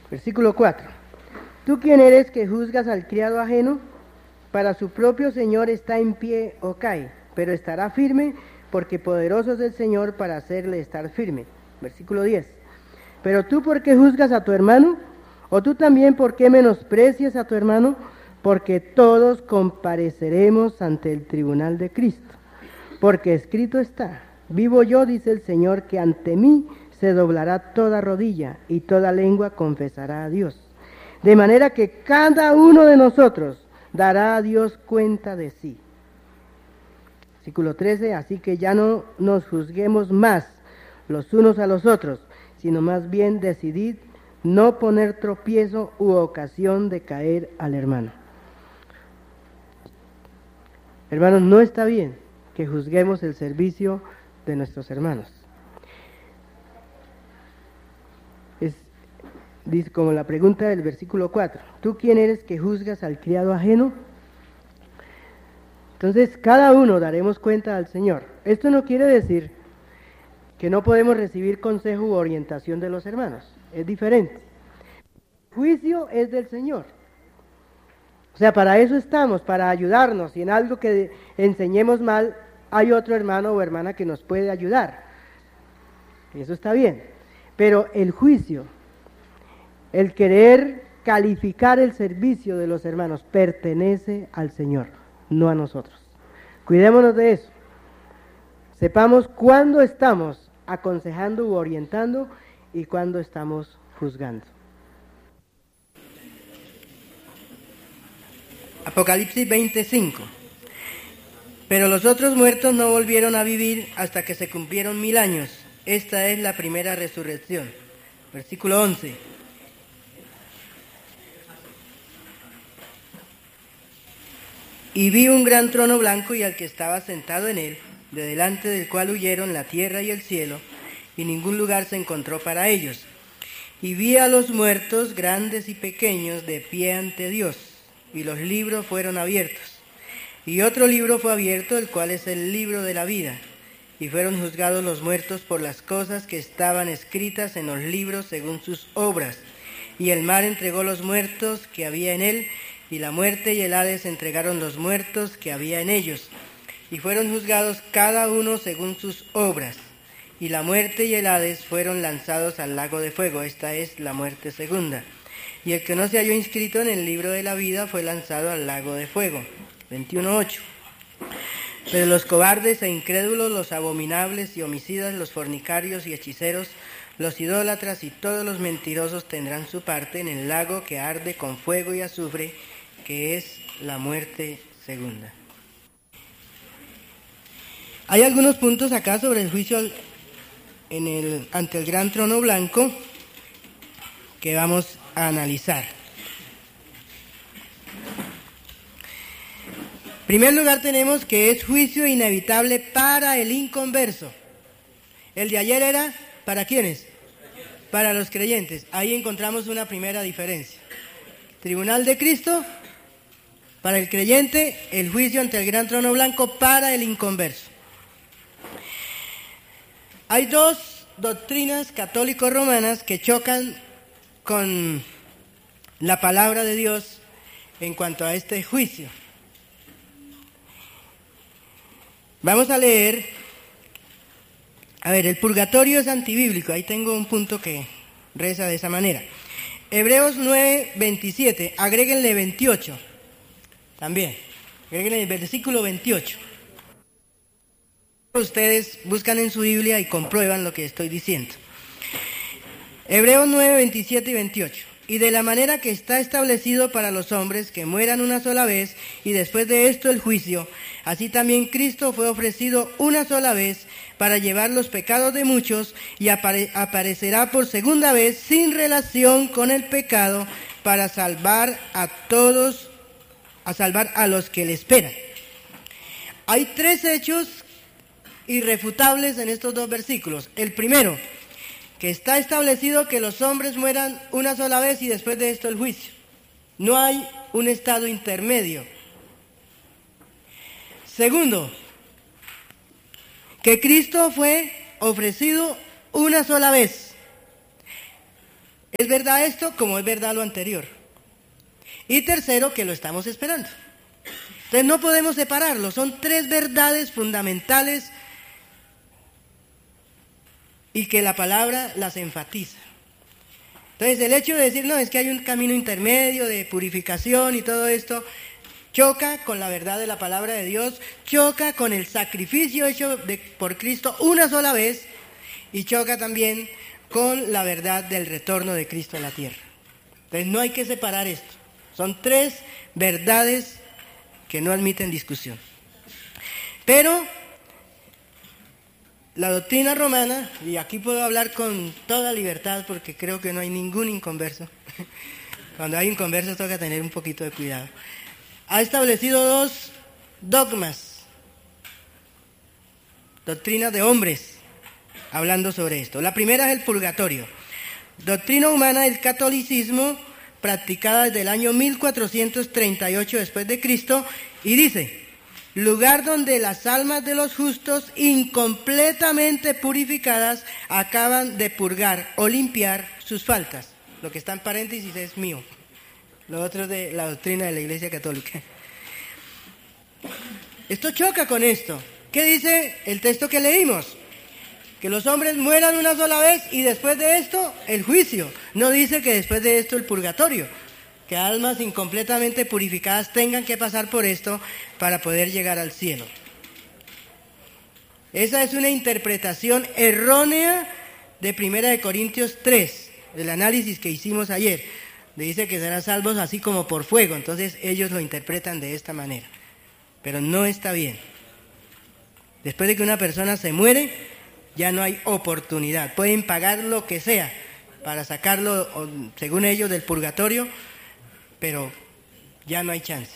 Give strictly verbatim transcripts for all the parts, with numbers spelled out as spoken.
Versículo cuatro. ¿Tú quién eres que juzgas al criado ajeno? Para su propio Señor está en pie o cae, pero estará firme, porque poderoso es el Señor para hacerle estar firme. Versículo diez. Pero tú, ¿por qué juzgas a tu hermano? ¿O tú también por qué menosprecias a tu hermano? Porque todos compareceremos ante el tribunal de Cristo. Porque escrito está: vivo yo, dice el Señor, que ante mí se doblará toda rodilla y toda lengua confesará a Dios. De manera que cada uno de nosotros dará a Dios cuenta de sí. Versículo trece. Así que ya no nos juzguemos más los unos a los otros, sino más bien decidid no poner tropiezo u ocasión de caer al hermano. Hermanos, no está bien que juzguemos el servicio de nuestros hermanos. Es dice, como la pregunta del versículo cuatro, ¿tú quién eres que juzgas al criado ajeno? Entonces, cada uno daremos cuenta al Señor. Esto no quiere decir que no podemos recibir consejo u orientación de los hermanos. Es diferente. El juicio es del Señor. O sea, para eso estamos, para ayudarnos. Si en algo que enseñemos mal, hay otro hermano o hermana que nos puede ayudar. Eso está bien. Pero el juicio, el querer calificar el servicio de los hermanos, pertenece al Señor, no a nosotros. Cuidémonos de eso. Sepamos cuándo estamos aconsejando u orientando y cuándo estamos juzgando. Apocalipsis veinticinco. Pero los otros muertos no volvieron a vivir hasta que se cumplieron mil años. Esta es la primera resurrección. Versículo once. Y vi un gran trono blanco y al que estaba sentado en él, de delante del cual huyeron la tierra y el cielo, y ningún lugar se encontró para ellos. Y vi a los muertos, grandes y pequeños, de pie ante Dios, y los libros fueron abiertos. Y otro libro fue abierto, el cual es el libro de la vida. Y fueron juzgados los muertos por las cosas que estaban escritas en los libros según sus obras. Y el mar entregó los muertos que había en él, y la muerte y el Hades entregaron los muertos que había en ellos. Y fueron juzgados cada uno según sus obras. Y la muerte y el Hades fueron lanzados al lago de fuego. Esta es la muerte segunda. Y el que no se halló inscrito en el libro de la vida fue lanzado al lago de fuego. veintiuno ocho. Pero los cobardes e incrédulos, los abominables y homicidas, los fornicarios y hechiceros, los idólatras y todos los mentirosos tendrán su parte en el lago que arde con fuego y azufre, que es la muerte segunda. Hay algunos puntos acá sobre el juicio en el, ante el gran trono blanco que vamos a analizar. En primer lugar tenemos que es juicio inevitable para el inconverso. El de ayer era, ¿para quiénes? Para los creyentes. Ahí encontramos una primera diferencia. Tribunal de Cristo, para el creyente, el juicio ante el gran trono blanco para el inconverso. Hay dos doctrinas católico-romanas que chocan con la palabra de Dios en cuanto a este juicio. Vamos a leer, a ver, el purgatorio es antibíblico, ahí tengo un punto que reza de esa manera. Hebreos nueve, veintisiete, agréguenle veintiocho, también, agréguenle el versículo veintiocho. Ustedes buscan en su Biblia y comprueban lo que estoy diciendo. Hebreos nueve, veintisiete y veintiocho. Y de la manera que está establecido para los hombres que mueran una sola vez y después de esto el juicio, así también Cristo fue ofrecido una sola vez para llevar los pecados de muchos y apare- aparecerá por segunda vez sin relación con el pecado para salvar a todos, a salvar a los que le esperan. Hay tres hechos irrefutables en estos dos versículos. El primero, que está establecido que los hombres mueran una sola vez y después de esto el juicio. No hay un estado intermedio. Segundo, que Cristo fue ofrecido una sola vez. Es verdad esto como es verdad lo anterior. Y tercero, que lo estamos esperando. Entonces no podemos separarlo, son tres verdades fundamentales y que la palabra las enfatiza. Entonces el hecho de decir, no, es que hay un camino intermedio de purificación y todo esto, choca con la verdad de la palabra de Dios, choca con el sacrificio hecho de, por Cristo una sola vez y choca también con la verdad del retorno de Cristo a la tierra. Entonces no hay que separar esto. Son tres verdades que no admiten discusión. Pero la doctrina romana, y aquí puedo hablar con toda libertad porque creo que no hay ningún inconverso, cuando hay inconversos toca tener un poquito de cuidado, ha establecido dos dogmas, doctrinas de hombres, hablando sobre esto. La primera es el purgatorio, doctrina humana del catolicismo, practicada desde el año mil cuatrocientos treinta y ocho después de Cristo, y dice: lugar donde las almas de los justos incompletamente purificadas acaban de purgar o limpiar sus faltas. Lo que está en paréntesis es mío, lo otro es de la doctrina de la Iglesia Católica. Esto choca con esto. ¿Qué dice el texto que leímos? Que los hombres mueran una sola vez y después de esto el juicio. No dice que después de esto el purgatorio, que almas incompletamente purificadas tengan que pasar por esto para poder llegar al cielo. Esa es una interpretación errónea de Primera de Corintios tres, del análisis que hicimos ayer. Le dice que serán salvos así como por fuego, entonces ellos lo interpretan de esta manera. Pero no está bien. Después de que una persona se muere, ya no hay oportunidad. Pueden pagar lo que sea para sacarlo, según ellos, del purgatorio, pero ya no hay chance.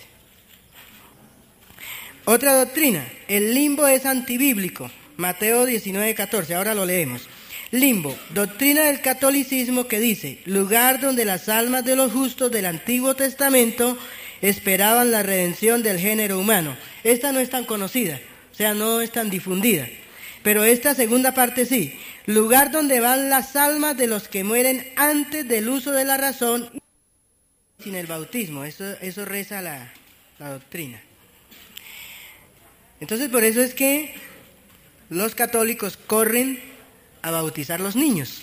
Otra doctrina, el limbo es antibíblico. Mateo diecinueve catorce, ahora lo leemos. Limbo, doctrina del catolicismo que dice: lugar donde las almas de los justos del Antiguo Testamento esperaban la redención del género humano. Esta no es tan conocida, o sea, no es tan difundida. Pero esta segunda parte sí, lugar donde van las almas de los que mueren antes del uso de la razón y sin el bautismo. Eso, eso reza la, la doctrina. Entonces por eso es que los católicos corren a bautizar los niños,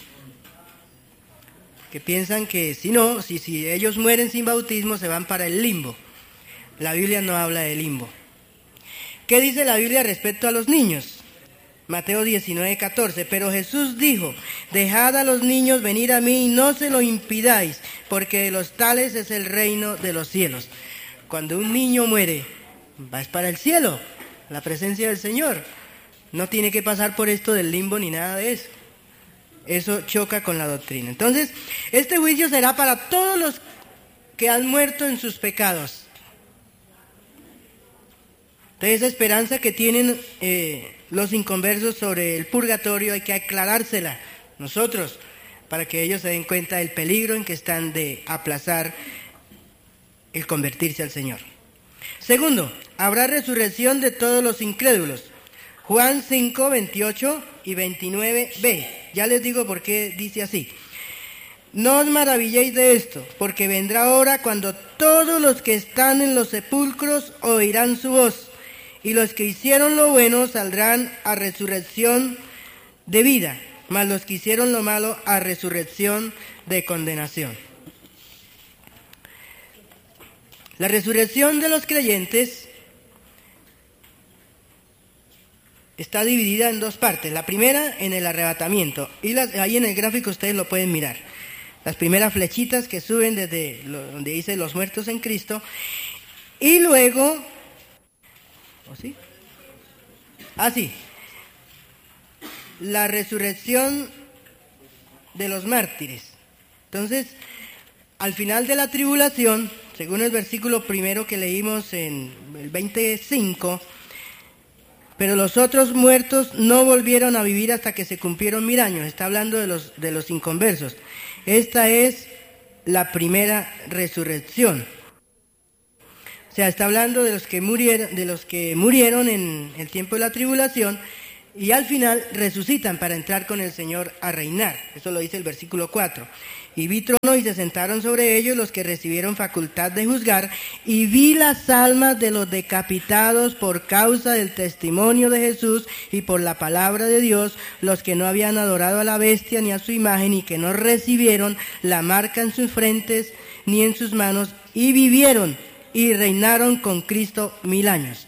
que piensan que si no, si, si ellos mueren sin bautismo se van para el limbo. La Biblia no habla de limbo. ¿Qué dice la Biblia respecto a los niños? Mateo diecinueve catorce, pero Jesús dijo: dejad a los niños venir a mí y no se lo impidáis, porque de los tales es el reino de los cielos. Cuando un niño muere, vas para el cielo, la presencia del Señor. No tiene que pasar por esto del limbo ni nada de eso. Eso choca con la doctrina. Entonces, este juicio será para todos los que han muerto en sus pecados. Entonces, esa esperanza que tienen eh, los inconversos sobre el purgatorio hay que aclarársela nosotros, para que ellos se den cuenta del peligro en que están de aplazar el convertirse al Señor. Segundo, habrá resurrección de todos los incrédulos. Juan cinco, veintiocho y veintinueve b. Ya les digo por qué dice así. No os maravilléis de esto, porque vendrá hora cuando todos los que están en los sepulcros oirán su voz, y los que hicieron lo bueno saldrán a resurrección de vida, mas los que hicieron lo malo a resurrección de condenación. La resurrección de los creyentes está dividida en dos partes. La primera en el arrebatamiento, y las, ahí en el gráfico ustedes lo pueden mirar. Las primeras flechitas que suben desde lo, donde dice los muertos en Cristo, y luego... ¿O sí? Ah, sí. La resurrección de los mártires. Entonces, al final de la tribulación, según el versículo primero que leímos en el veinticinco, pero los otros muertos no volvieron a vivir hasta que se cumplieron mil años. Está hablando de los, de los inconversos. Esta es la primera resurrección. O sea, está hablando de los que murieron, de los que murieron en el tiempo de la tribulación, y al final resucitan para entrar con el Señor a reinar. Eso lo dice el versículo cuatro. Y vi trono y se sentaron sobre ellos los que recibieron facultad de juzgar, y vi las almas de los decapitados por causa del testimonio de Jesús y por la palabra de Dios, los que no habían adorado a la bestia ni a su imagen y que no recibieron la marca en sus frentes ni en sus manos, y vivieron y reinaron con Cristo mil años.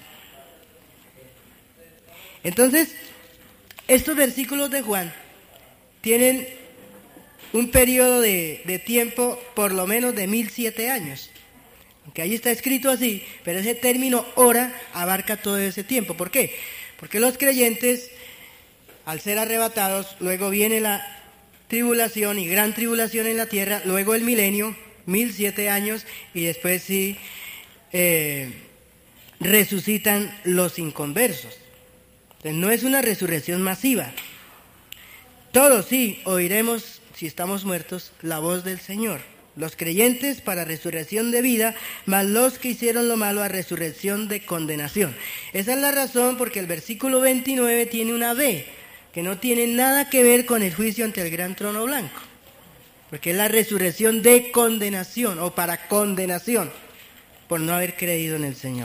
Entonces, estos versículos de Juan tienen un periodo de, de tiempo por lo menos de mil siete años. Aunque ahí está escrito así, pero ese término hora abarca todo ese tiempo. ¿Por qué? Porque los creyentes, al ser arrebatados, luego viene la tribulación y gran tribulación en la tierra, luego el milenio, mil siete años, y después sí eh, resucitan los inconversos. Entonces no es una resurrección masiva. Todos sí oiremos, si estamos muertos, la voz del Señor. Los creyentes para resurrección de vida, mas los que hicieron lo malo a resurrección de condenación. Esa es la razón porque el versículo veintinueve tiene una B, que no tiene nada que ver con el juicio ante el gran trono blanco. Porque es la resurrección de condenación, o para condenación, por no haber creído en el Señor.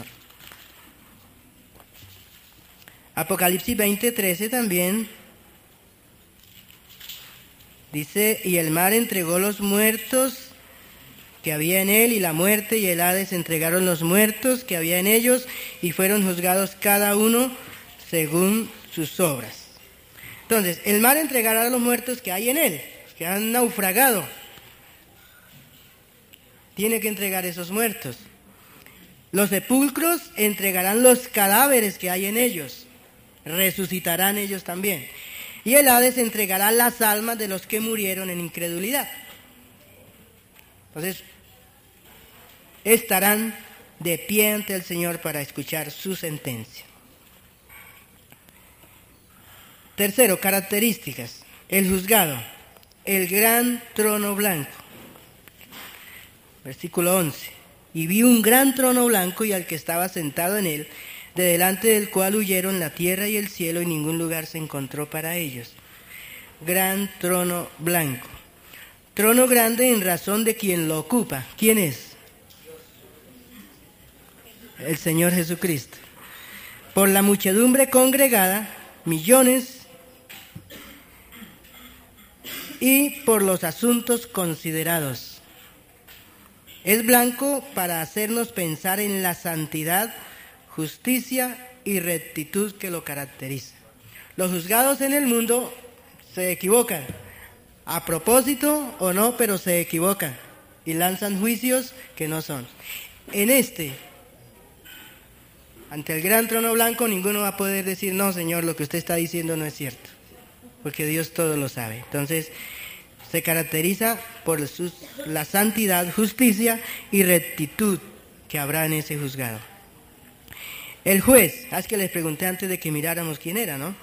Apocalipsis veinte, trece también dice, y el mar entregó los muertos que había en él, y la muerte y el Hades entregaron los muertos que había en ellos, y fueron juzgados cada uno según sus obras. Entonces, el mar entregará a los muertos que hay en él, que han naufragado. Tiene que entregar esos muertos. Los sepulcros entregarán los cadáveres que hay en ellos. Resucitarán ellos también. Y el Hades entregará las almas de los que murieron en incredulidad. Entonces, estarán de pie ante el Señor para escuchar su sentencia. Tercero, características. El juzgado, el gran trono blanco. Versículo once. Y vi un gran trono blanco y al que estaba sentado en él, de delante del cual huyeron la tierra y el cielo, y ningún lugar se encontró para ellos. Gran trono blanco. Trono grande en razón de quien lo ocupa. ¿Quién es? El Señor Jesucristo. Por la muchedumbre congregada, millones, y por los asuntos considerados. Es blanco para hacernos pensar en la santidad, justicia y rectitud que lo caracteriza. Los juzgados en el mundo se equivocan, a propósito o no, pero se equivocan y lanzan juicios que no son. En este, ante el gran trono blanco, ninguno va a poder decir, no, Señor, lo que usted está diciendo no es cierto, porque Dios todo lo sabe. Entonces, se caracteriza por sus, la santidad, justicia y rectitud que habrá en ese juzgado. El juez, es que les pregunté antes de que miráramos quién era, ¿no?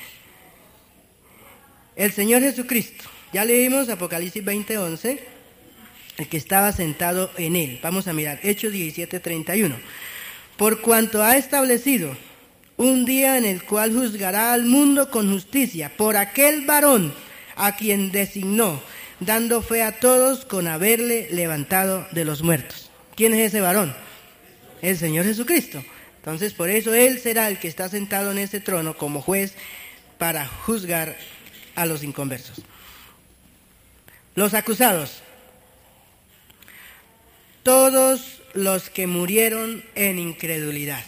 El Señor Jesucristo. Ya leímos Apocalipsis veinte, once, el que estaba sentado en él. Vamos a mirar Hechos diecisiete, treinta y uno. Por cuanto ha establecido un día en el cual juzgará al mundo con justicia, por aquel varón a quien designó, dando fe a todos con haberle levantado de los muertos. ¿Quién es ese varón? El Señor Jesucristo. Entonces, por eso Él será el que está sentado en ese trono como juez para juzgar a los inconversos. Los acusados. Todos los que murieron en incredulidad.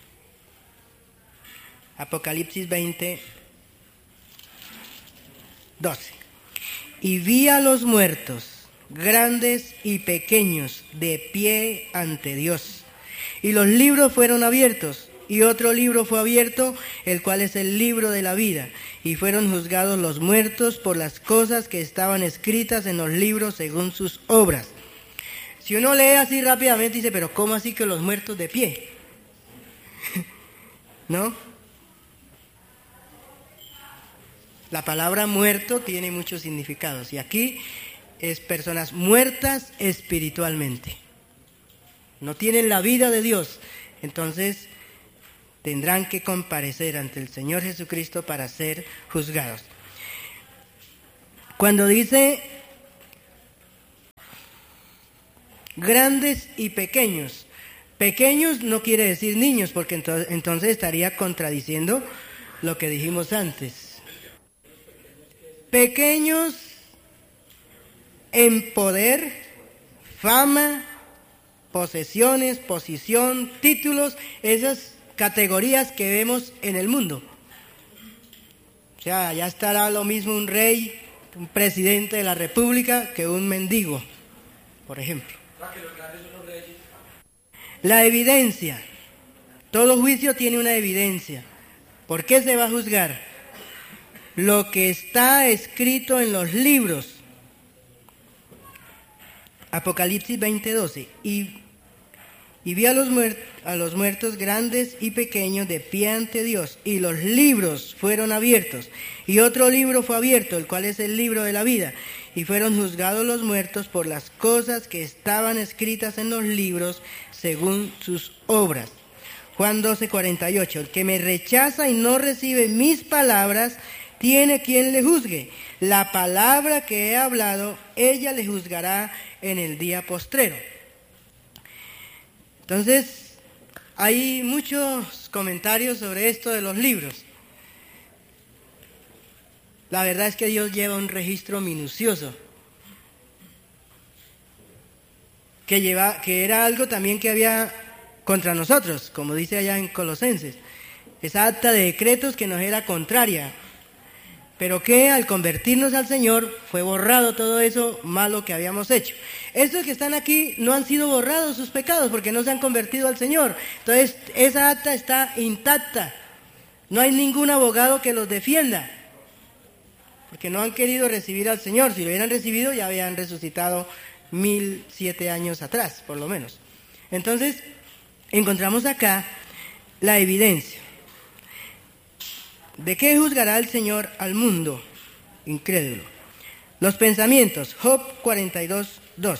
Apocalipsis veinte, doce. Y vi a los muertos, grandes y pequeños, de pie ante Dios. Y los libros fueron abiertos, y otro libro fue abierto, el cual es el libro de la vida. Y fueron juzgados los muertos por las cosas que estaban escritas en los libros según sus obras. Si uno lee así rápidamente, dice, pero ¿cómo así que los muertos de pie? ¿No? La palabra muerto tiene muchos significados, y aquí es personas muertas espiritualmente. No tienen la vida de Dios. Entonces, tendrán que comparecer ante el Señor Jesucristo para ser juzgados. Cuando dice grandes y pequeños, pequeños no quiere decir niños, porque entonces, entonces estaría contradiciendo lo que dijimos antes. Pequeños en poder, fama, posesiones, posición, títulos, esas categorías que vemos en el mundo. O sea, ya estará lo mismo un rey, un presidente de la república que un mendigo, por ejemplo. La evidencia. Todo juicio tiene una evidencia. ¿Por qué se va a juzgar? Lo que está escrito en los libros. Apocalipsis veinte doce. Y, y vi a los, muert, a los muertos grandes y pequeños de pie ante Dios, y los libros fueron abiertos. Y otro libro fue abierto, el cual es el libro de la vida. Y fueron juzgados los muertos por las cosas que estaban escritas en los libros según sus obras. Juan doce cuarenta y ocho. El que me rechaza y no recibe mis palabras, tiene quien le juzgue. La palabra que he hablado, ella le juzgará en el día postrero. Entonces, hay muchos comentarios sobre esto de los libros. La verdad es que Dios lleva un registro minucioso, que, lleva, que era algo también que había contra nosotros, como dice allá en Colosenses, esa acta de decretos que nos era contraria, pero que al convertirnos al Señor fue borrado todo eso malo que habíamos hecho. Estos que están aquí no han sido borrados sus pecados porque no se han convertido al Señor. Entonces esa acta está intacta, no hay ningún abogado que los defienda, porque no han querido recibir al Señor. Si lo hubieran recibido ya habían resucitado mil siete años atrás, por lo menos. Entonces encontramos acá la evidencia. ¿De qué juzgará el Señor al mundo incrédulo? Los pensamientos, Job cuarenta y dos, dos.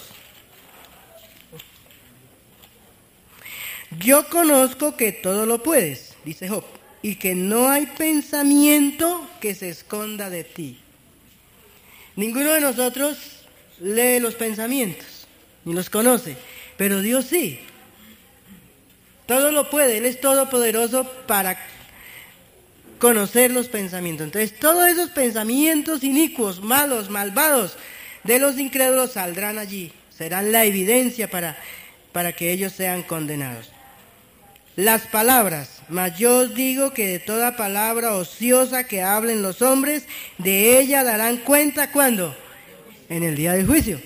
Yo conozco que todo lo puedes, dice Job, y que no hay pensamiento que se esconda de ti. Ninguno de nosotros lee los pensamientos, ni los conoce, pero Dios sí. Todo lo puede, Él es todopoderoso para conocer los pensamientos. Entonces, todos esos pensamientos inicuos, malos, malvados de los incrédulos saldrán allí, serán la evidencia para, para que ellos sean condenados. Las palabras, mas yo os digo que de toda palabra ociosa que hablen los hombres, de ella darán cuenta, ¿cuándo? En el día del juicio.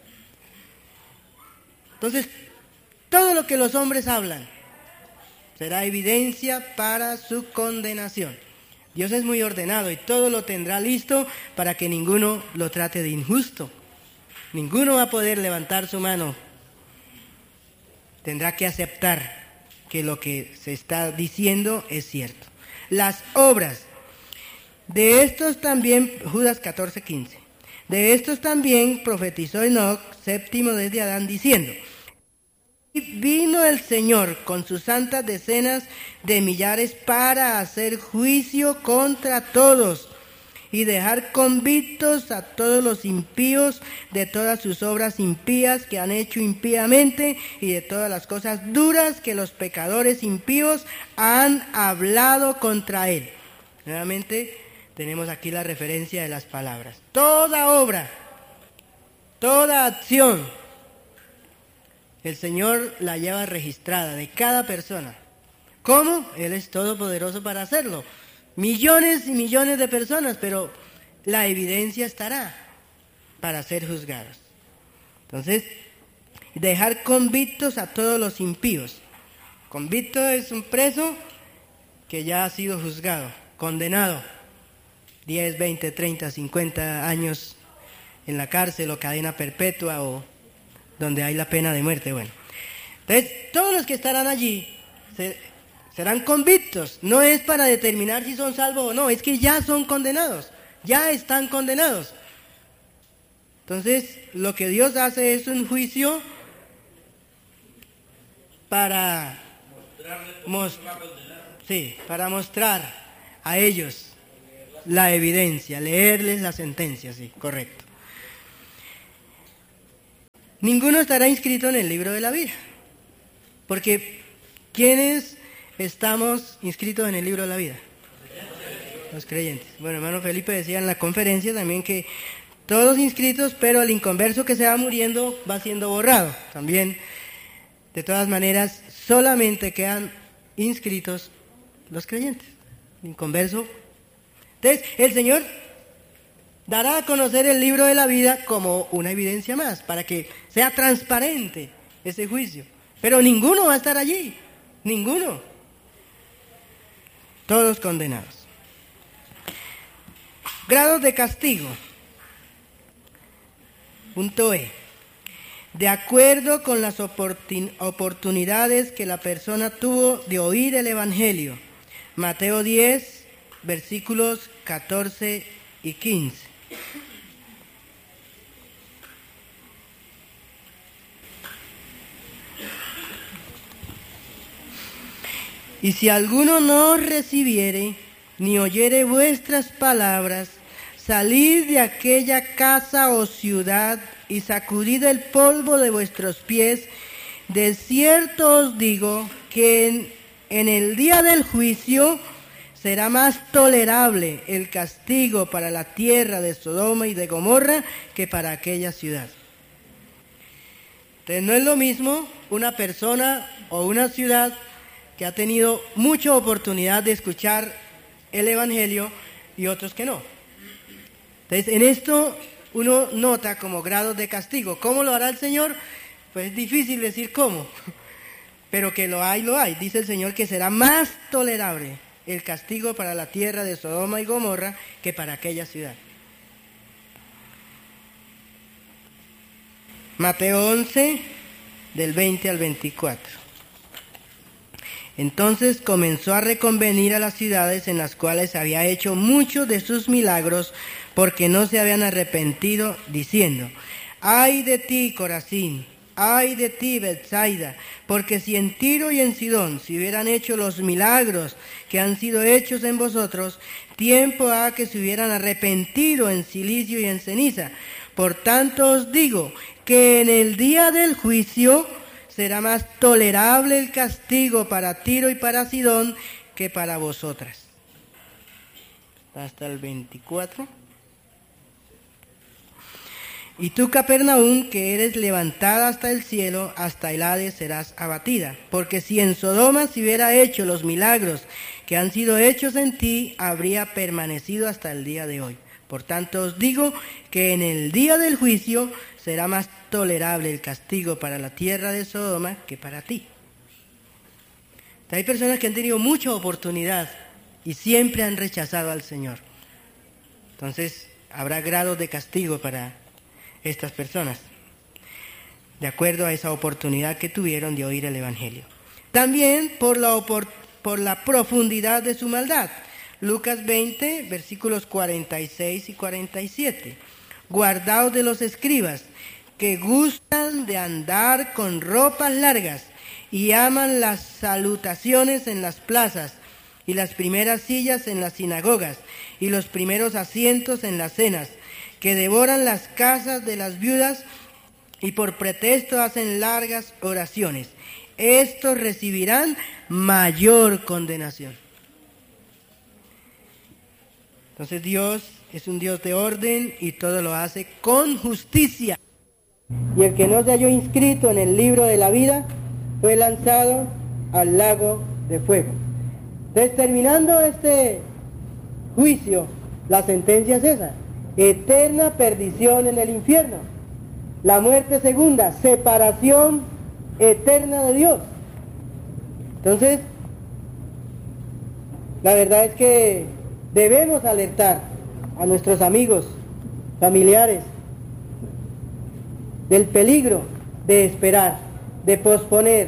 Entonces, todo lo que los hombres hablan será evidencia para su condenación. Dios es muy ordenado y todo lo tendrá listo para que ninguno lo trate de injusto. Ninguno va a poder levantar su mano. Tendrá que aceptar que lo que se está diciendo es cierto. Las obras. De estos también, Judas catorce quince. De estos también profetizó Enoc, séptimo desde Adán, diciendo: y vino el Señor con sus santas decenas de millares para hacer juicio contra todos y dejar convictos a todos los impíos de todas sus obras impías que han hecho impíamente y de todas las cosas duras que los pecadores impíos han hablado contra él. Nuevamente tenemos aquí la referencia de las palabras. Toda obra, toda acción, el Señor la lleva registrada de cada persona. ¿Cómo? Él es todopoderoso para hacerlo. Millones y millones de personas, pero la evidencia estará para ser juzgados. Entonces, dejar convictos a todos los impíos. Convicto es un preso que ya ha sido juzgado, condenado. diez, veinte, treinta, cincuenta años en la cárcel o cadena perpetua o donde hay la pena de muerte. Bueno, entonces todos los que estarán allí se, serán convictos. No es para determinar si son salvos o no, es que ya son condenados, ya están condenados. Entonces lo que Dios hace es un juicio para mostrar, Sí, para mostrar a ellos la evidencia, leerles la sentencia, sí, correcto. Ninguno estará inscrito en el libro de la vida, porque ¿quiénes estamos inscritos en el libro de la vida? Los creyentes. Bueno, hermano Felipe decía en la conferencia también que todos inscritos, pero el inconverso que se va muriendo va siendo borrado. También, de todas maneras, solamente quedan inscritos los creyentes. El inconverso. Entonces, el Señor dará a conocer el libro de la vida como una evidencia más, para que sea transparente ese juicio. Pero ninguno va a estar allí, ninguno. Todos condenados. Grados de castigo. Punto E. De acuerdo con las oportun- oportunidades que la persona tuvo de oír el Evangelio. Mateo diez, versículos catorce y quince. Y si alguno no os recibiere, ni oyere vuestras palabras, salid de aquella casa o ciudad y sacudid el polvo de vuestros pies. De cierto os digo que en, en el día del juicio será más tolerable el castigo para la tierra de Sodoma y de Gomorra que para aquella ciudad. Entonces no es lo mismo una persona o una ciudad que ha tenido mucha oportunidad de escuchar el Evangelio y otros que no. Entonces, en esto uno nota como grados de castigo. ¿Cómo lo hará el Señor? Pues es difícil decir cómo, pero que lo hay, lo hay. Dice el Señor que será más tolerable el castigo para la tierra de Sodoma y Gomorra que para aquella ciudad. Mateo once, del veinte al veinticuatro. Entonces comenzó a reconvenir a las ciudades en las cuales había hecho muchos de sus milagros, porque no se habían arrepentido, diciendo: ¡ay de ti, Corazín! ¡ay de ti, Betsaida! Porque si en Tiro y en Sidón se hubieran hecho los milagros que han sido hechos en vosotros, tiempo ha que se hubieran arrepentido en silicio y en ceniza. Por tanto os digo que en el día del juicio será más tolerable el castigo para Tiro y para Sidón que para vosotras. Hasta el veinticuatro. Y tú, Capernaum, que eres levantada hasta el cielo, hasta el Hades serás abatida. Porque si en Sodoma se hubiera hecho los milagros que han sido hechos en ti, habría permanecido hasta el día de hoy. Por tanto os digo que en el día del juicio será más tolerable el castigo para la tierra de Sodoma que para ti. Hay personas que han tenido mucha oportunidad y siempre han rechazado al Señor. Entonces habrá grados de castigo para estas personas, de acuerdo a esa oportunidad que tuvieron de oír el Evangelio. También por la, opor- por la profundidad de su maldad. Lucas veinte, versículos cuarenta y seis y cuarenta y siete. Guardaos de los escribas, que gustan de andar con ropas largas y aman las salutaciones en las plazas y las primeras sillas en las sinagogas y los primeros asientos en las cenas, que devoran las casas de las viudas y por pretexto hacen largas oraciones. Estos recibirán mayor condenación. Entonces Dios es un Dios de orden y todo lo hace con justicia. Y el que no se halló inscrito en el libro de la vida fue lanzado al lago de fuego. Entonces, terminando este juicio, la sentencia es esa: eterna perdición en el infierno. La muerte segunda, separación eterna de Dios. Entonces, la verdad es que debemos alertar a nuestros amigos, familiares, del peligro de esperar, de posponer,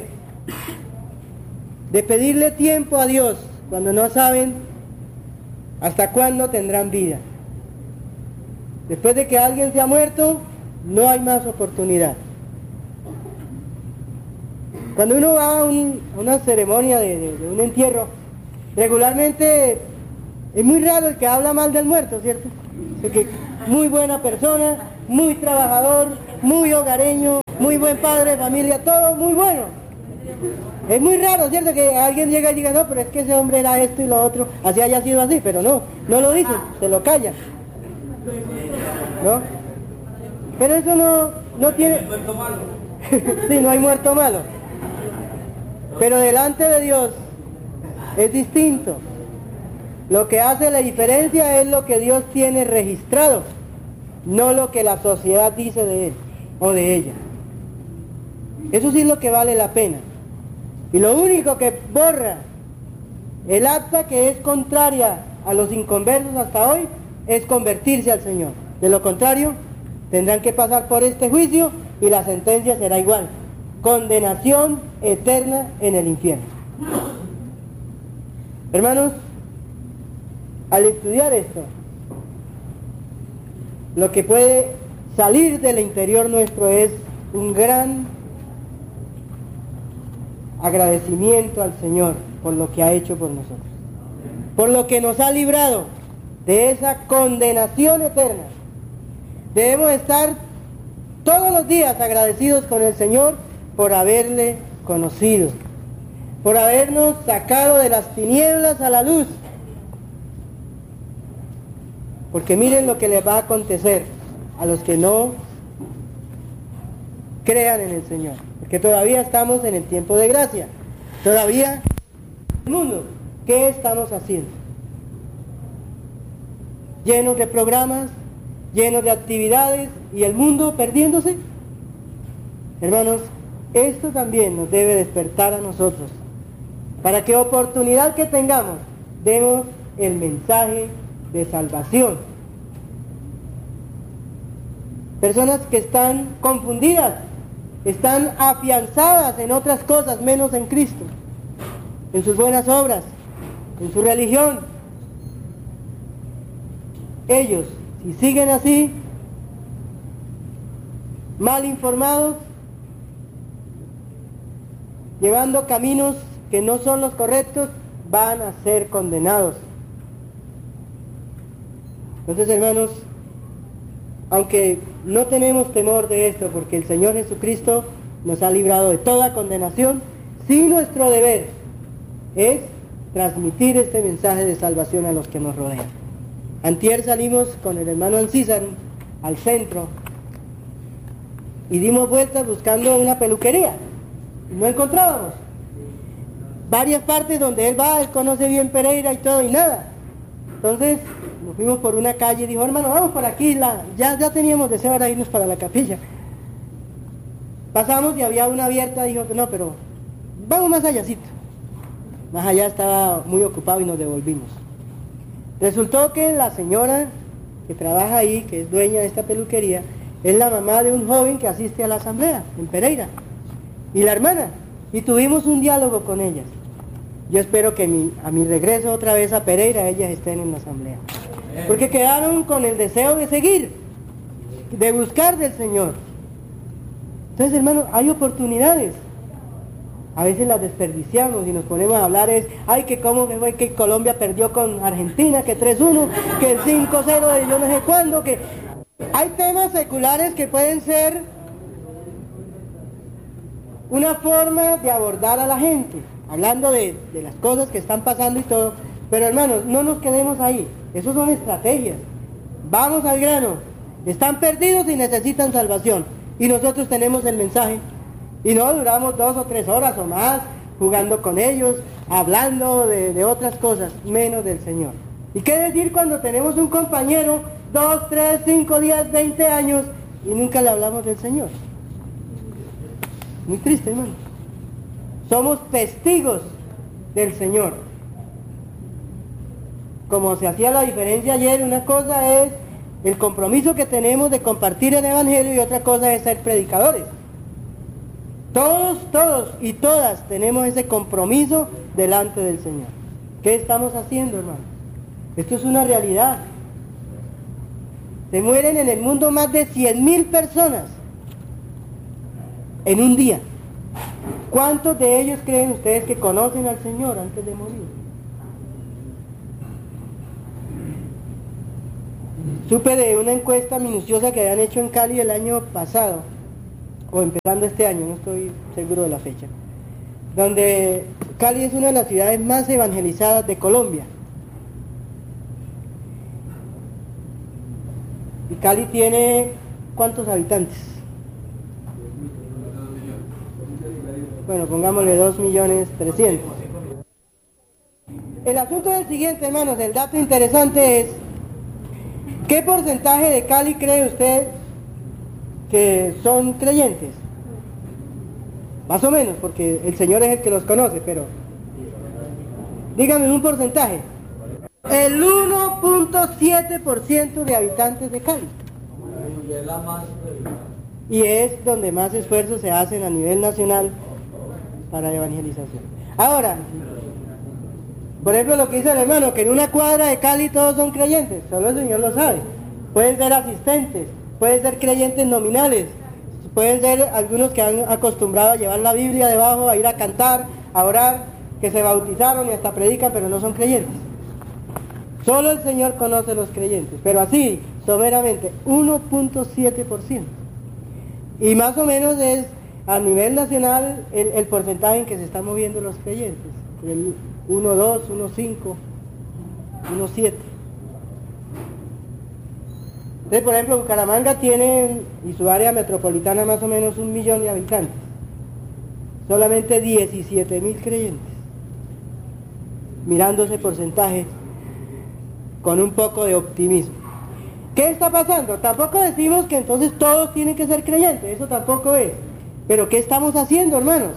de pedirle tiempo a Dios cuando no saben hasta cuándo tendrán vida. Después de que alguien se ha muerto, no hay más oportunidad. Cuando uno va a, un, a una ceremonia de, de, de un entierro, regularmente es muy raro el que habla mal del muerto, ¿cierto? Porque muy buena persona, muy trabajador, muy hogareño, muy buen padre de familia, todo muy bueno. Es muy raro, ¿cierto? Que alguien llega y diga, no, pero es que ese hombre era esto y lo otro, así haya sido así, pero no, no lo dicen, se lo callan. ¿No? Pero eso no, no tiene... Sí, no hay muerto malo. Pero delante de Dios es distinto. Lo que hace la diferencia es lo que Dios tiene registrado, no lo que la sociedad dice de él o de ella. Eso sí es lo que vale la pena. Y lo único que borra el acta que es contraria a los inconversos hasta hoy es convertirse al Señor. De lo contrario, tendrán que pasar por este juicio y la sentencia será igual. Condenación eterna en el infierno. Hermanos, al estudiar esto, lo que puede salir del interior nuestro es un gran agradecimiento al Señor por lo que ha hecho por nosotros, por lo que nos ha librado de esa condenación eterna. Debemos estar todos los días agradecidos con el Señor por haberle conocido, por habernos sacado de las tinieblas a la luz. Porque miren lo que les va a acontecer a los que no crean en el Señor. Porque todavía estamos en el tiempo de gracia. Todavía, el mundo, ¿qué estamos haciendo? Llenos de programas, llenos de actividades y el mundo perdiéndose. Hermanos, esto también nos debe despertar a nosotros. Para que oportunidad que tengamos, demos el mensaje de salvación. Personas que están confundidas, están afianzadas en otras cosas menos en Cristo, en sus buenas obras, en su religión. Ellos, si siguen así, mal informados, llevando caminos que no son los correctos, van a ser condenados. Entonces, hermanos, aunque no tenemos temor de esto, porque el Señor Jesucristo nos ha librado de toda condenación, sí nuestro deber es transmitir este mensaje de salvación a los que nos rodean. Antier salimos con el hermano Ancísar al centro y dimos vueltas buscando una peluquería. No encontrábamos. Varias partes donde él va, él conoce bien Pereira y todo, y nada. Entonces nos fuimos por una calle y dijo, hermano, vamos por aquí, la... ya, ya teníamos deseo de irnos para la capilla. Pasamos y había una abierta, dijo, no, pero vamos más allácito. Más allá estaba muy ocupado y nos devolvimos. Resultó que la señora que trabaja ahí, que es dueña de esta peluquería, es la mamá de un joven que asiste a la asamblea en Pereira. Y la hermana, y tuvimos un diálogo con ellas. Yo espero que mi, a mi regreso otra vez a Pereira, ellas estén en la asamblea. Porque quedaron con el deseo de seguir, de buscar del Señor. Entonces, hermanos, hay oportunidades. A veces las desperdiciamos y nos ponemos a hablar es, ay, que cómo fue que Colombia perdió con Argentina, que tres uno, que el cinco cero de yo no sé cuándo, que... Hay temas seculares que pueden ser una forma de abordar a la gente, hablando de, de las cosas que están pasando y todo, pero hermanos, no nos quedemos ahí, eso son estrategias. Vamos al grano, están perdidos y necesitan salvación, y nosotros tenemos el mensaje, y no duramos dos o tres horas o más jugando con ellos, hablando de, de otras cosas, menos del Señor. ¿Y qué decir cuando tenemos un compañero, dos, tres, cinco, diez, veinte años, y nunca le hablamos del Señor? Muy triste, hermano. Somos testigos del Señor. Como se hacía la diferencia ayer, una cosa es el compromiso que tenemos de compartir el Evangelio y otra cosa es ser predicadores. Todos, todos y todas tenemos ese compromiso delante del Señor. ¿Qué estamos haciendo, hermano? Esto es una realidad. Se mueren en el mundo más de cien mil personas en un día. ¿Cuántos de ellos creen ustedes que conocen al Señor antes de morir? Supe de una encuesta minuciosa que habían hecho en Cali el año pasado, o empezando este año, no estoy seguro de la fecha, donde Cali es una de las ciudades más evangelizadas de Colombia. Y Cali tiene, ¿cuántos habitantes? Bueno, pongámosle dos millones trescientos. El asunto es el siguiente, hermanos, el dato interesante es, ¿qué porcentaje de Cali cree usted que son creyentes? Más o menos, porque el Señor es el que los conoce, pero díganme un porcentaje. El uno punto siete por ciento de habitantes de Cali. Y es donde más esfuerzos se hacen a nivel nacional para la evangelización. Ahora, por ejemplo, lo que dice el hermano, que en una cuadra de Cali todos son creyentes, solo el Señor lo sabe. Pueden ser asistentes, pueden ser creyentes nominales, pueden ser algunos que han acostumbrado a llevar la Biblia debajo, a ir a cantar, a orar, que se bautizaron y hasta predican, pero no son creyentes. Solo el Señor conoce los creyentes, pero así, someramente, uno punto siete por ciento. Y más o menos es a nivel nacional el, el porcentaje en que se están moviendo los creyentes. El uno punto dos, uno punto cinco, uno punto siete. Entonces, por ejemplo, Bucaramanga tiene, y su área metropolitana, más o menos un millón de habitantes. Solamente diecisiete mil creyentes. Mirando ese porcentaje con un poco de optimismo. ¿Qué está pasando? Tampoco decimos que entonces todos tienen que ser creyentes, eso tampoco es. Pero ¿qué estamos haciendo, hermanos?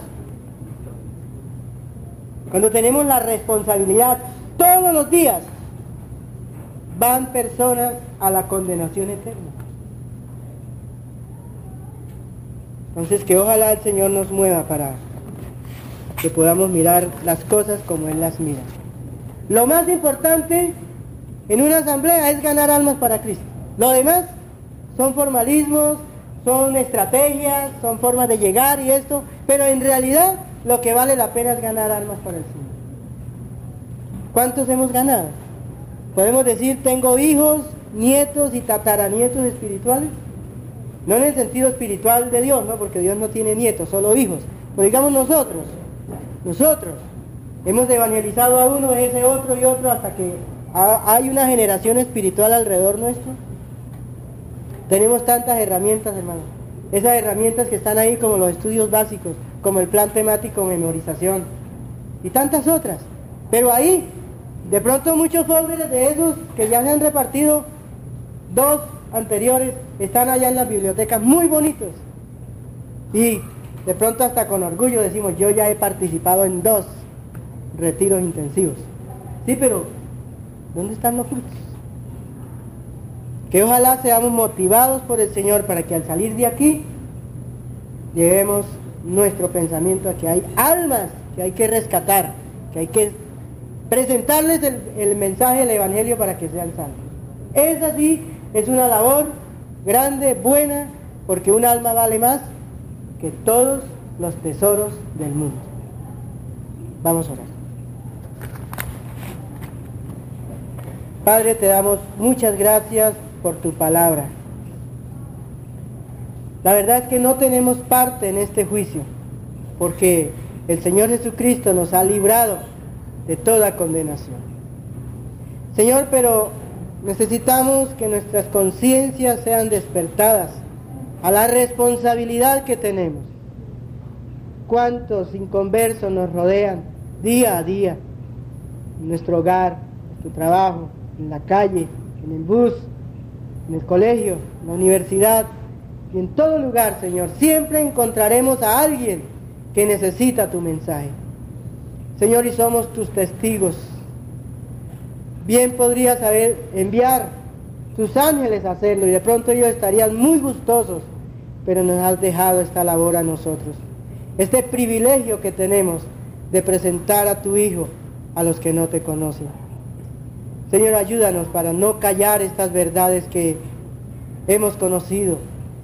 Cuando tenemos la responsabilidad todos los días, van personas a la condenación eterna. Entonces, que ojalá el Señor nos mueva para que podamos mirar las cosas como Él las mira. Lo más importante en una asamblea es ganar almas para Cristo. Lo demás son formalismos, son estrategias, son formas de llegar y esto, pero en realidad lo que vale la pena es ganar almas para el Señor. ¿Cuántos hemos ganado? ¿Podemos decir tengo hijos, nietos y tataranietos espirituales? No en el sentido espiritual de Dios, ¿no? Porque Dios no tiene nietos, solo hijos. Pero digamos nosotros, nosotros hemos evangelizado a uno, ese otro y otro hasta que hay una generación espiritual alrededor nuestro. Tenemos tantas herramientas, hermanos. Esas herramientas que están ahí como los estudios básicos, como el plan temático, memorización y tantas otras. Pero ahí, de pronto muchos folders de esos que ya se han repartido, dos anteriores, están allá en las bibliotecas muy bonitos. Y de pronto hasta con orgullo decimos, yo ya he participado en dos retiros intensivos. Sí, pero ¿dónde están los frutos? Que ojalá seamos motivados por el Señor para que al salir de aquí llevemos nuestro pensamiento a que hay almas que hay que rescatar, que hay que presentarles el, el mensaje del Evangelio para que sean salvos. Esa sí es una labor grande, buena, porque un alma vale más que todos los tesoros del mundo. Vamos a orar. Padre, te damos muchas gracias por tu palabra. La verdad es que no tenemos parte en este juicio, porque el Señor Jesucristo nos ha librado de toda condenación. Señor, pero necesitamos que nuestras conciencias sean despertadas a la responsabilidad que tenemos. ¿Cuántos inconversos nos rodean día a día? En nuestro hogar, en nuestro trabajo, en la calle, en el bus, en el colegio, en la universidad y en todo lugar, Señor. Siempre encontraremos a alguien que necesita tu mensaje. Señor, y somos tus testigos. Bien podrías haber enviar tus ángeles a hacerlo y de pronto ellos estarían muy gustosos, pero nos has dejado esta labor a nosotros. Este privilegio que tenemos de presentar a tu Hijo a los que no te conocen. Señor, ayúdanos para no callar estas verdades que hemos conocido,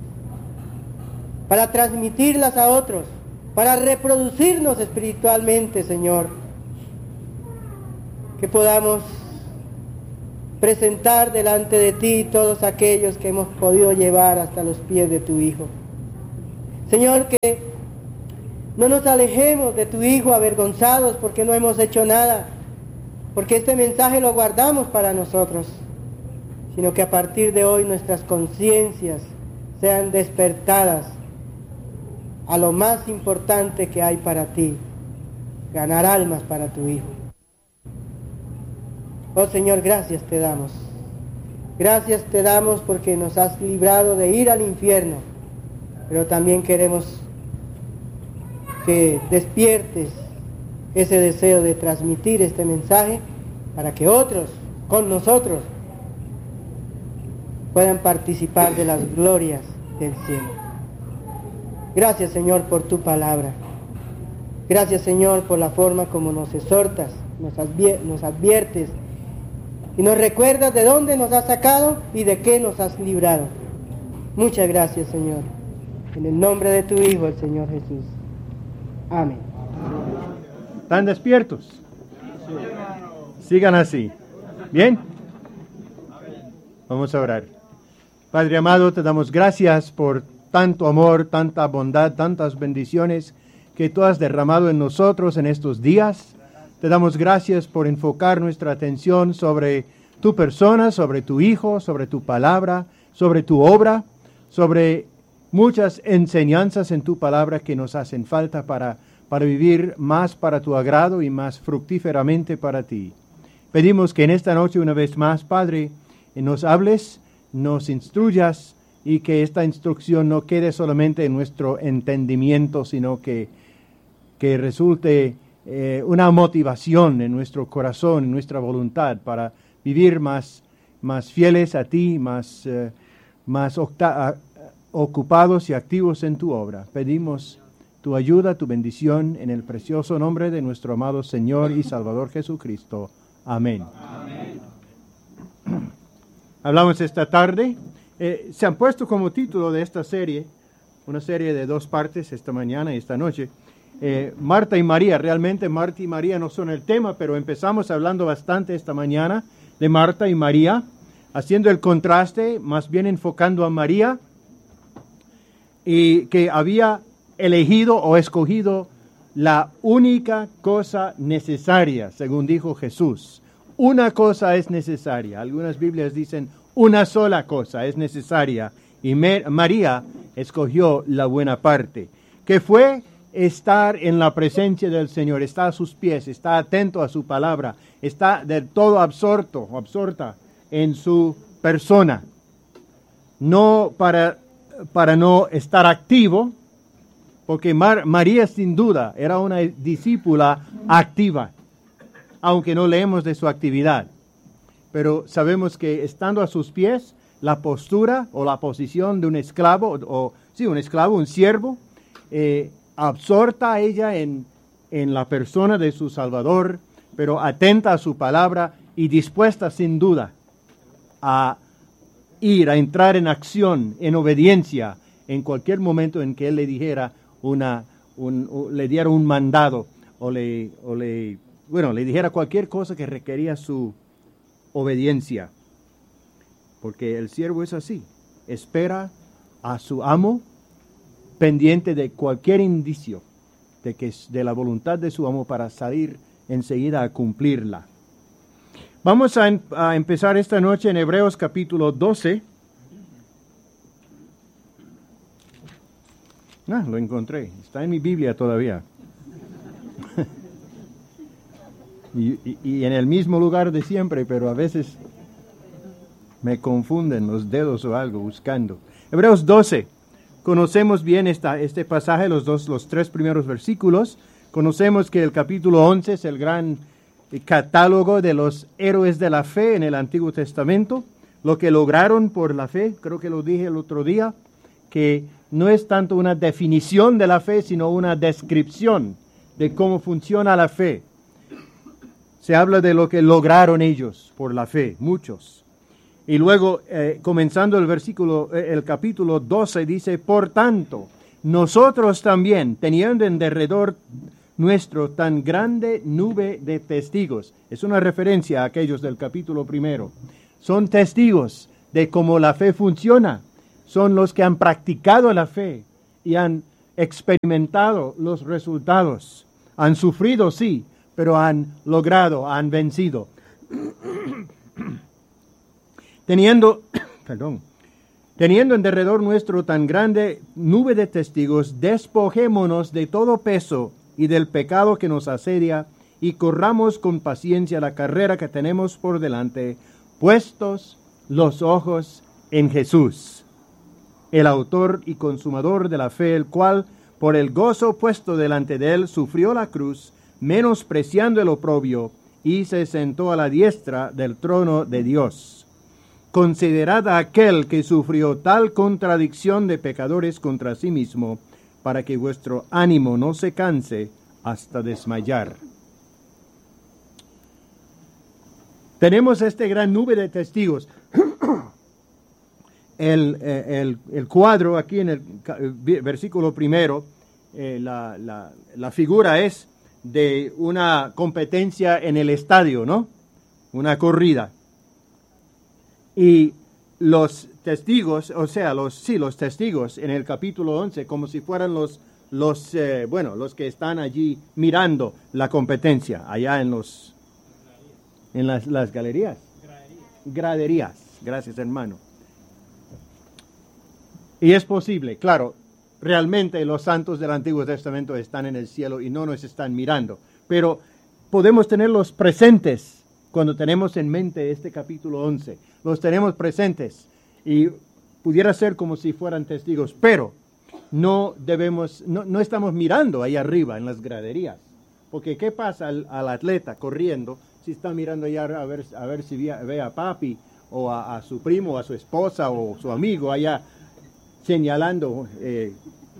para transmitirlas a otros, para reproducirnos espiritualmente, Señor. Que podamos presentar delante de ti todos aquellos que hemos podido llevar hasta los pies de tu Hijo. Señor, que no nos alejemos de tu Hijo avergonzados porque no hemos hecho nada, porque este mensaje lo guardamos para nosotros, sino que a partir de hoy nuestras conciencias sean despertadas a lo más importante que hay para ti, ganar almas para tu Hijo. Oh Señor, gracias te damos. Gracias te damos porque nos has librado de ir al infierno, pero también queremos que despiertes ese deseo de transmitir este mensaje para que otros, con nosotros, puedan participar de las glorias del cielo. Gracias, Señor, por tu palabra. Gracias, Señor, por la forma como nos exhortas, nos advier- nos adviertes y nos recuerdas de dónde nos has sacado y de qué nos has librado. Muchas gracias, Señor. En el nombre de tu Hijo, el Señor Jesús. Amén. ¿Están despiertos? Sigan así. ¿Bien? Vamos a orar. Padre amado, te damos gracias por tanto amor, tanta bondad, tantas bendiciones que tú has derramado en nosotros en estos días. Te damos gracias por enfocar nuestra atención sobre tu persona, sobre tu Hijo, sobre tu palabra, sobre tu obra, sobre muchas enseñanzas en tu palabra que nos hacen falta para, para vivir más para tu agrado y más fructíferamente para ti. Pedimos que en esta noche una vez más, Padre, nos hables, nos instruyas y que esta instrucción no quede solamente en nuestro entendimiento, sino que, que resulte eh, una motivación en nuestro corazón, en nuestra voluntad para vivir más, más fieles a ti, más, eh, más octa- ocupados y activos en tu obra. Pedimos tu ayuda, tu bendición en el precioso nombre de nuestro amado Señor y Salvador Jesucristo. Amén. Amén. Hablamos esta tarde, eh, se han puesto como título de esta serie, una serie de dos partes esta mañana y esta noche, eh, Marta y María. Realmente Marta y María no son el tema, pero empezamos hablando bastante esta mañana de Marta y María, haciendo el contraste, más bien enfocando a María, y que había elegido o escogido la única cosa necesaria, según dijo Jesús. Una cosa es necesaria. Algunas Biblias dicen una sola cosa es necesaria. Y María escogió la buena parte, que fue estar en la presencia del Señor, está a sus pies, está atento a su palabra, está del todo absorto o absorta en su persona. No para, para no estar activo, porque Mar- María sin duda era una discípula activa, aunque no leemos de su actividad. Pero sabemos que estando a sus pies, la postura o la posición de un esclavo, o, o sí, un esclavo, un siervo, eh, absorta a ella en, en la persona de su Salvador, pero atenta a su palabra y dispuesta sin duda a ir, a entrar en acción, en obediencia, en cualquier momento en que Él le dijera una, un, un, le diera un mandado o le, o le, bueno, le dijera cualquier cosa que requería su obediencia. Porque el siervo es así, espera a su amo pendiente de cualquier indicio de que es de la voluntad de su amo para salir enseguida a cumplirla. Vamos a, em- a empezar esta noche en Hebreos capítulo doce. Ah, lo encontré, está en mi Biblia todavía. y, y, y en el mismo lugar de siempre, pero a veces me confunden los dedos o algo buscando. Hebreos doce. Conocemos bien esta, este pasaje, los, dos, los tres primeros versículos. Conocemos que el capítulo once es el gran catálogo de los héroes de la fe en el Antiguo Testamento, lo que lograron por la fe. Creo que lo dije el otro día, que no es tanto una definición de la fe, sino una descripción de cómo funciona la fe. Se habla de lo que lograron ellos por la fe, muchos. Y luego, eh, comenzando el versículo, eh, el capítulo doce, dice, por tanto, nosotros también, teniendo en derredor nuestro tan grande nube de testigos. Es una referencia a aquellos del capítulo primero. son testigos de cómo la fe funciona. Son los que han practicado la fe y han experimentado los resultados. Han sufrido, sí, pero han logrado, han vencido. Teniendo, perdón, teniendo en derredor nuestro tan grande nube de testigos, despojémonos de todo peso y del pecado que nos asedia, y corramos con paciencia la carrera que tenemos por delante, puestos los ojos en Jesús, el autor y consumador de la fe, el cual, por el gozo puesto delante de él, sufrió la cruz, menospreciando el oprobio, y se sentó a la diestra del trono de Dios. Considerad a aquel que sufrió tal contradicción de pecadores contra sí mismo, para que vuestro ánimo no se canse hasta desmayar. Tenemos este gran nube de testigos. el, el, el cuadro aquí en el versículo primero, eh, la, la, la figura es de una competencia en el estadio, ¿no? Una corrida. Y los testigos, o sea, los sí, los testigos en el capítulo once, como si fueran los, los eh, bueno, los que están allí mirando la competencia, allá en los, en las, las galerías. Graderías. Graderías. Gracias, hermano. Y es posible, claro, realmente los santos del Antiguo Testamento están en el cielo y no nos están mirando, pero podemos tenerlos presentes cuando tenemos en mente este capítulo once. Los tenemos presentes y pudiera ser como si fueran testigos, pero no debemos, no, no estamos mirando ahí arriba en las graderías, porque ¿qué pasa al, al atleta corriendo si está mirando allá a ver, a ver si ve, ve a papi o a, a su primo, o a su esposa o su amigo allá señalando? Eh,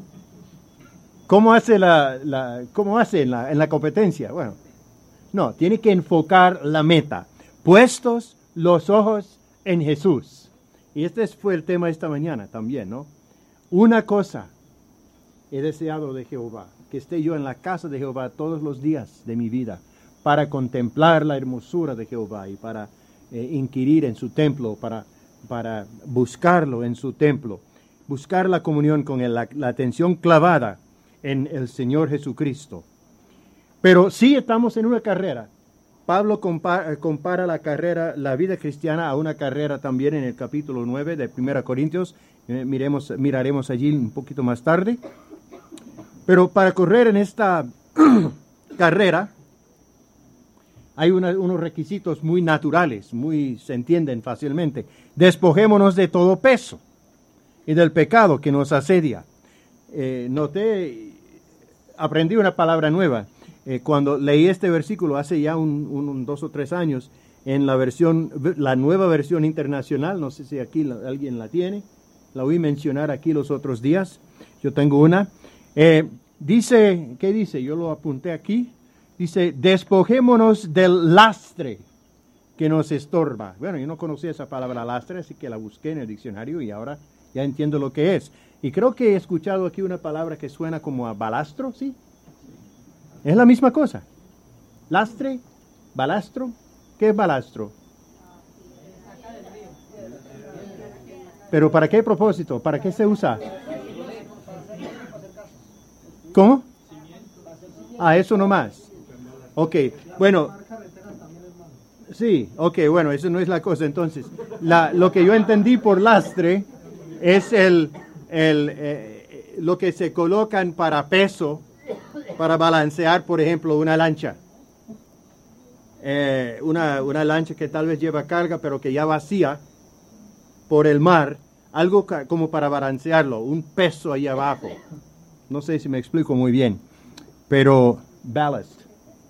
¿Cómo hace, la, la, cómo hace en, la, en la competencia? Bueno, no, tiene que enfocar la meta, puestos los ojos en Jesús. Y este fue el tema de esta mañana también, ¿no? Una cosa he deseado de Jehová, que esté yo en la casa de Jehová todos los días de mi vida, para contemplar la hermosura de Jehová y para eh, inquirir en su templo, para, para buscarlo en su templo, buscar la comunión con él, la, la atención clavada en el Señor Jesucristo. Pero sí estamos en una carrera. Pablo compara, compara la carrera, la vida cristiana, a una carrera también en el capítulo nueve de Primera Corintios. Eh, miremos, miraremos allí un poquito más tarde. Pero para correr en esta carrera hay una, unos requisitos muy naturales, muy se entienden fácilmente. Despojémonos de todo peso y del pecado que nos asedia. Eh, noté, aprendí una palabra nueva. Eh, cuando leí este versículo hace ya un, un, un dos o tres años, en la versión, la nueva versión internacional, no sé si aquí la, alguien la tiene, la oí mencionar aquí los otros días, yo tengo una, eh, dice, ¿qué dice? Yo lo apunté aquí, dice, despojémonos del lastre que nos estorba. Bueno, yo no conocía esa palabra lastre, así que la busqué en el diccionario y ahora ya entiendo lo que es. Y creo que he escuchado aquí una palabra que suena como a balastro, ¿sí? Es la misma cosa. Lastre, balastro. ¿Qué es balastro? ¿Pero para qué propósito? ¿Para qué se usa? ¿Cómo? Ah, eso nomás. Ok, bueno. Sí, ok, bueno, eso no es la cosa. Entonces, la, lo que yo entendí por lastre es el, el, eh, lo que se colocan para peso, para balancear, por ejemplo, una lancha. Eh, una, una lancha que tal vez lleva carga, pero que ya vacía por el mar, algo ca- como para balancearlo, un peso ahí abajo. No sé si me explico muy bien, pero ballast.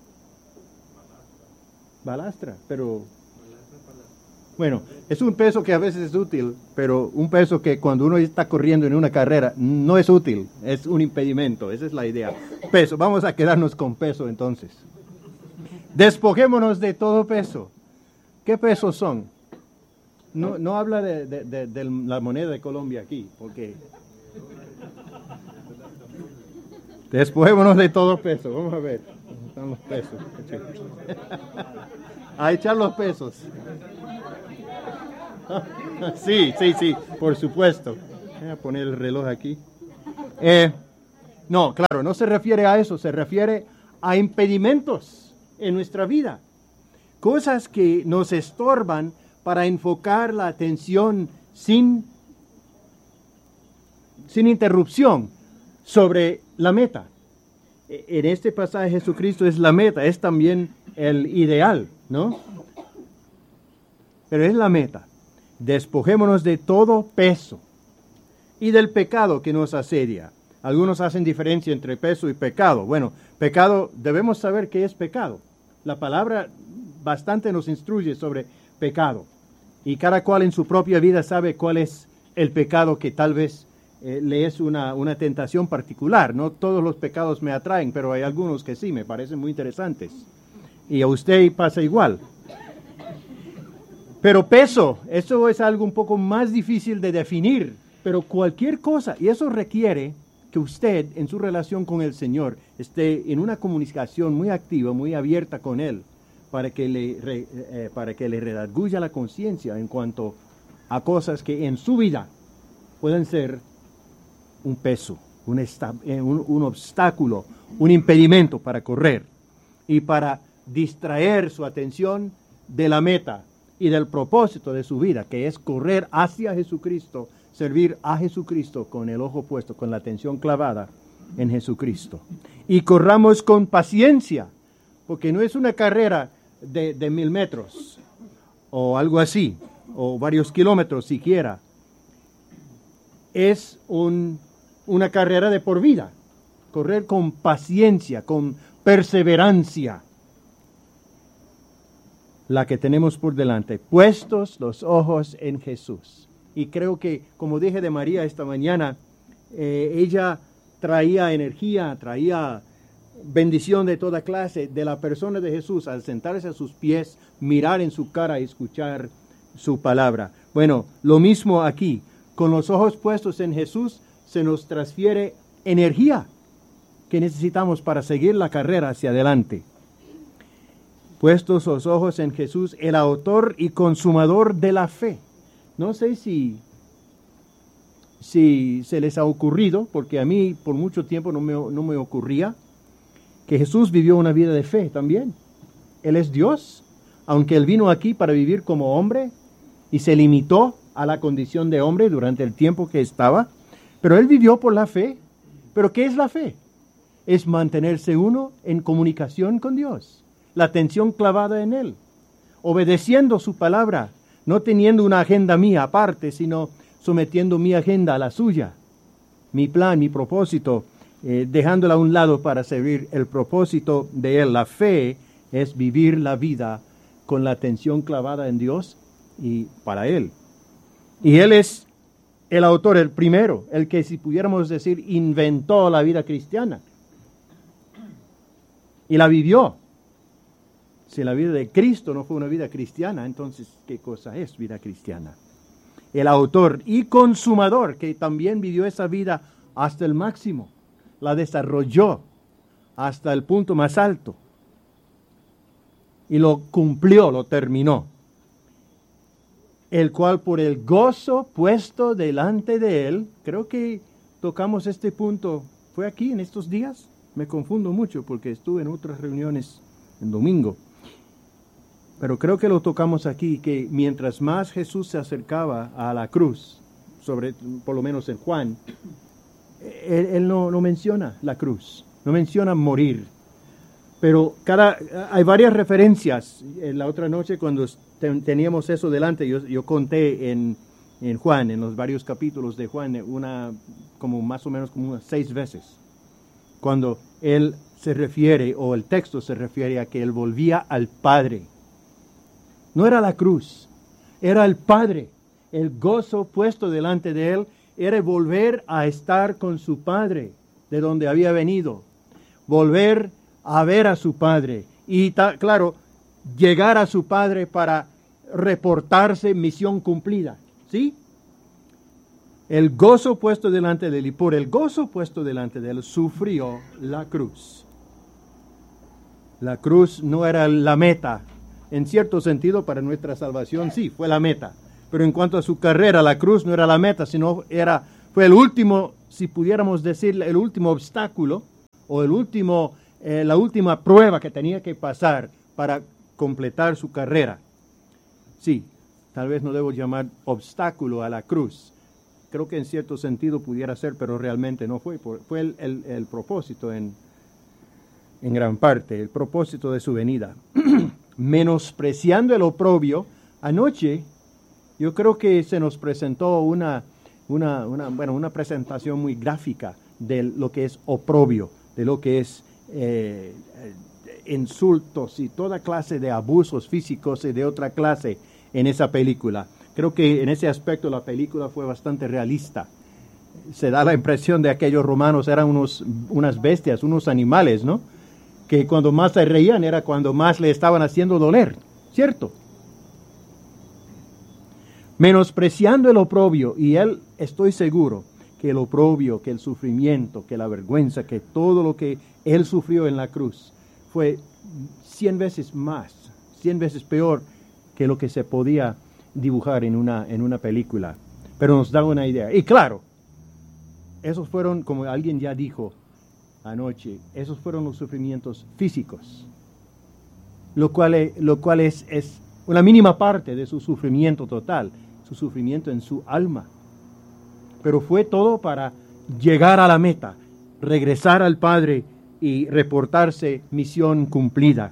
Balastra, pero... Bueno, es un peso que a veces es útil, pero un peso que cuando uno está corriendo en una carrera no es útil, es un impedimento, esa es la idea. Peso, vamos a quedarnos con peso entonces. Despojémonos de todo peso. ¿Qué pesos son? No, no habla de, de, de, de la moneda de Colombia aquí, porque... Despojémonos de todo peso, vamos a ver. ¿Dónde están los pesos? A echar los pesos. Sí, sí, sí, por supuesto. Voy a poner el reloj aquí. Eh, no, claro, no se refiere a eso, se refiere a impedimentos en nuestra vida. Cosas que nos estorban para enfocar la atención sin, sin interrupción sobre la meta. En este pasaje Jesucristo es la meta, es también el ideal, ¿no? Pero es la meta. Despojémonos de todo peso y del pecado que nos asedia. Algunos hacen diferencia entre peso y pecado. Bueno, pecado, debemos saber qué es pecado. La palabra bastante nos instruye sobre pecado. Y cada cual en su propia vida sabe cuál es el pecado que tal vez eh, le es una, una tentación particular. No todos los pecados me atraen, pero hay algunos que sí, me parecen muy interesantes. Y a usted pasa igual. Pero peso, eso es algo un poco más difícil de definir. Pero cualquier cosa, y eso requiere que usted en su relación con el Señor esté en una comunicación muy activa, muy abierta con Él, para que le, re, eh, para que le redarguya la conciencia en cuanto a cosas que en su vida pueden ser un peso, un, esta, eh, un, un obstáculo, un impedimento para correr y para distraer su atención de la meta y del propósito de su vida, que es correr hacia Jesucristo, servir a Jesucristo con el ojo puesto, con la atención clavada en Jesucristo. Y corramos con paciencia, porque no es una carrera de, de mil metros o algo así, o varios kilómetros siquiera. Es un, una carrera de por vida. Correr con paciencia, con perseverancia, la que tenemos por delante, puestos los ojos en Jesús. Y creo que, como dije de María esta mañana, eh, ella traía energía, traía bendición de toda clase de la persona de Jesús al sentarse a sus pies, mirar en su cara y escuchar su palabra. Bueno, lo mismo aquí. Con los ojos puestos en Jesús se nos transfiere energía que necesitamos para seguir la carrera hacia adelante. Puestos los ojos en Jesús, el autor y consumador de la fe. No sé si, si se les ha ocurrido, porque a mí por mucho tiempo no me, no me ocurría, que Jesús vivió una vida de fe también. Él es Dios, aunque Él vino aquí para vivir como hombre y se limitó a la condición de hombre durante el tiempo que estaba, pero Él vivió por la fe. ¿Pero qué es la fe? Es mantenerse uno en comunicación con Dios, la atención clavada en Él, obedeciendo su palabra, no teniendo una agenda mía aparte, sino sometiendo mi agenda a la suya, mi plan, mi propósito, eh, dejándola a un lado para servir el propósito de Él. La fe es vivir la vida con la atención clavada en Dios y para Él. Y Él es el autor, el primero, el que, si pudiéramos decir, inventó la vida cristiana. Y la vivió. Si la vida de Cristo no fue una vida cristiana, entonces, ¿qué cosa es vida cristiana? El autor y consumador, que también vivió esa vida hasta el máximo, la desarrolló hasta el punto más alto y lo cumplió, lo terminó. El cual por el gozo puesto delante de él, creo que tocamos este punto, ¿fue aquí en estos días? Me confundo mucho porque estuve en otras reuniones en domingo. Pero creo que lo tocamos aquí, que mientras más Jesús se acercaba a la cruz, sobre, por lo menos en Juan, él, él no, no menciona la cruz, no menciona morir. Pero cada, hay varias referencias. En la otra noche cuando ten, teníamos eso delante, yo, yo conté en, en Juan, en los varios capítulos de Juan, una como más o menos como unas seis veces, cuando él se refiere, o el texto se refiere a que él volvía al Padre. No era la cruz, era el Padre. El gozo puesto delante de él era volver a estar con su Padre, de donde había venido. Volver a ver a su Padre. Y ta, claro, llegar a su Padre para reportarse misión cumplida. ¿Sí? El gozo puesto delante de él, y por el gozo puesto delante de él, sufrió la cruz. La cruz no era la meta. En cierto sentido, para nuestra salvación, sí, fue la meta. pero en cuanto a su carrera, la cruz no era la meta, sino era, fue el último, si pudiéramos decir, el último obstáculo o el último, eh, la última prueba que tenía que pasar para completar su carrera. Sí, tal vez no debo llamar obstáculo a la cruz. Creo que en cierto sentido pudiera ser, pero realmente no fue. Fue el, el, el propósito en, en gran parte, el propósito de su venida. Menospreciando el oprobio, anoche yo creo que se nos presentó una, una, una, bueno, una presentación muy gráfica de lo que es oprobio, de lo que es eh, insultos y toda clase de abusos físicos y de otra clase en esa película. Creo que en ese aspecto la película fue bastante realista. Se da la impresión de aquellos romanos eran unos, unas bestias, unos animales, ¿no? Que cuando más se reían era cuando más le estaban haciendo doler, ¿cierto? Menospreciando el oprobio, y él, estoy seguro que el oprobio, que el sufrimiento, que la vergüenza, que todo lo que él sufrió en la cruz fue cien veces más, cien veces peor que lo que se podía dibujar en una, en una película. Pero nos da una idea. Y claro, esos fueron, como alguien ya dijo anoche, esos fueron los sufrimientos físicos, lo cual, es, lo cual es, es una mínima parte de su sufrimiento total, su sufrimiento en su alma. Pero fue todo para llegar a la meta, regresar al Padre y reportarse misión cumplida.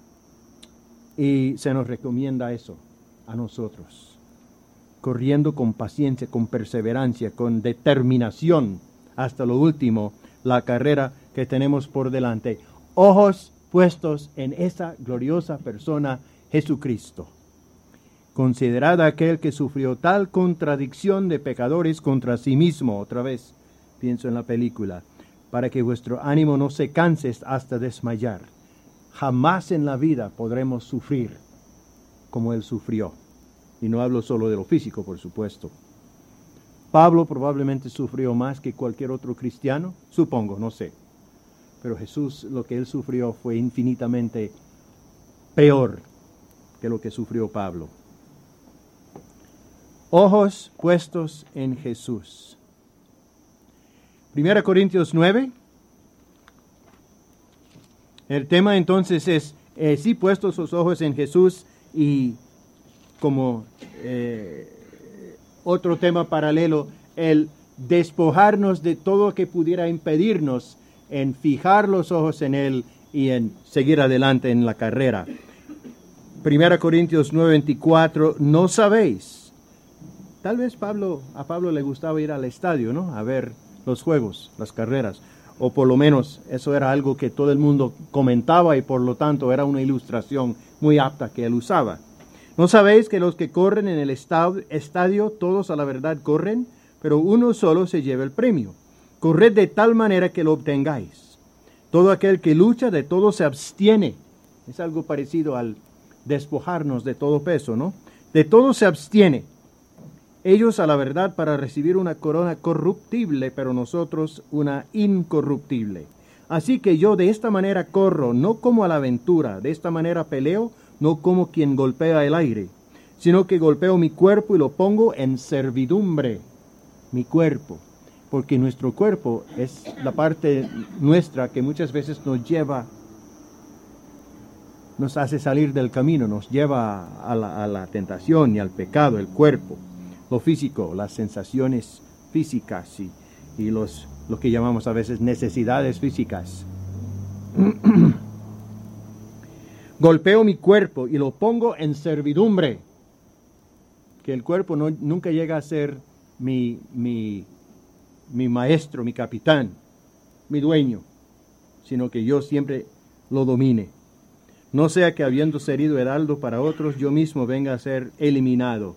Y se nos recomienda eso a nosotros, corriendo con paciencia, con perseverancia, con determinación hasta lo último, la carrera que tenemos por delante. Ojos puestos en esa gloriosa persona, Jesucristo. Considerad a aquel que sufrió tal contradicción de pecadores contra sí mismo, otra vez pienso en la película, para que vuestro ánimo no se canse hasta desmayar. Jamás en la vida podremos sufrir como él sufrió. Y no hablo solo de lo físico, por supuesto. Pablo probablemente sufrió más que cualquier otro cristiano, supongo, no sé. Pero Jesús, lo que él sufrió fue infinitamente peor que lo que sufrió Pablo. Ojos puestos en Jesús. Primera Corintios nueve. El tema entonces es, eh, sí, puestos sus ojos en Jesús, y como eh, otro tema paralelo, el despojarnos de todo lo que pudiera impedirnos en fijar los ojos en Él y en seguir adelante en la carrera. Primera Corintios nueve veinticuatro, ¿no sabéis? Tal vez Pablo, a Pablo le gustaba ir al estadio, ¿no? A ver los juegos, las carreras. O por lo menos eso era algo que todo el mundo comentaba y por lo tanto era una ilustración muy apta que él usaba. ¿No sabéis que los que corren en el estadio, todos a la verdad corren, pero uno solo se lleva el premio? Corred de tal manera que lo obtengáis. Todo aquel que lucha, de todo se abstiene. Es algo parecido al despojarnos de todo peso, ¿no? De todo se abstiene. Ellos a la verdad para recibir una corona corruptible, pero nosotros una incorruptible. Así que yo de esta manera corro, no como a la aventura, de esta manera peleo, no como quien golpea el aire, sino que golpeo mi cuerpo y lo pongo en servidumbre, mi cuerpo, porque nuestro cuerpo es la parte nuestra que muchas veces nos lleva, nos hace salir del camino, nos lleva a la, a la tentación y al pecado, el cuerpo. Lo físico, las sensaciones físicas y, y los, lo que llamamos a veces necesidades físicas. Golpeo mi cuerpo y lo pongo en servidumbre. Que el cuerpo no, nunca llega a ser mi, mi, mi maestro, mi capitán, mi dueño, sino que yo siempre lo domine. No sea que habiendo herido heraldo para otros, yo mismo venga a ser eliminado.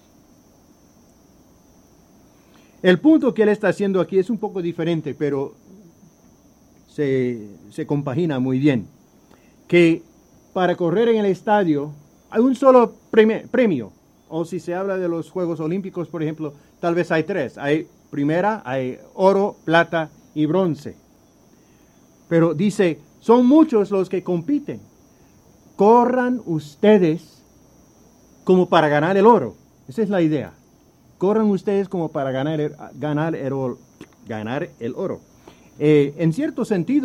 El punto que él está haciendo aquí es un poco diferente, pero se, se compagina muy bien. Que para correr en el estadio hay un solo premi- premio. O si se habla de los Juegos Olímpicos, por ejemplo, tal vez hay tres. Hay primera, hay oro, plata y bronce. Pero dice, son muchos los que compiten. Corran ustedes como para ganar el oro. Esa es la idea. Corran ustedes como para ganar el, ganar el, ganar el oro. Eh, en cierto sentido,